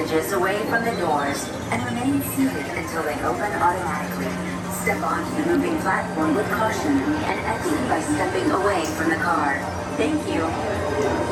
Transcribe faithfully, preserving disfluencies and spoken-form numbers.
passages away from the doors and remain seated until they open automatically. Step onto the moving platform with caution and exit by stepping away from the car. Thank you.